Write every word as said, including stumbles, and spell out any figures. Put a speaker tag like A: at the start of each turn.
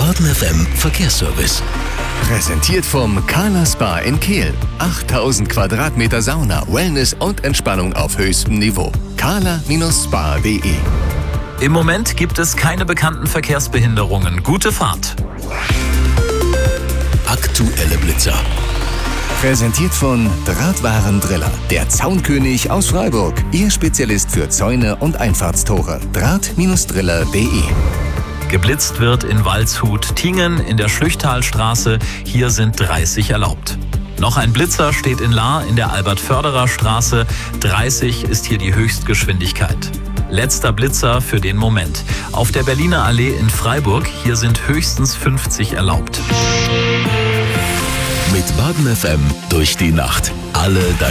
A: Baden F M Verkehrsservice.
B: Präsentiert vom Kahler Spa in Kehl. achttausend Quadratmeter Sauna, Wellness und Entspannung auf höchstem Niveau. kahler Spa punkt de.
C: Im Moment gibt es keine bekannten Verkehrsbehinderungen. Gute Fahrt.
A: Aktuelle Blitzer.
B: Präsentiert von Drahtwarendriller, der Zaunkönig aus Freiburg. Ihr Spezialist für Zäune und Einfahrtstore. Draht Driller punkt de.
C: Geblitzt wird in Waldshut-Tingen in der Schlüchtalstraße. Hier sind dreißig erlaubt. Noch ein Blitzer steht in Lahr in der Albert-Förderer-Straße. dreißig ist hier die Höchstgeschwindigkeit. Letzter Blitzer für den Moment. Auf der Berliner Allee in Freiburg. Hier sind höchstens fünfzig erlaubt.
A: Mit Baden F M durch die Nacht. Alle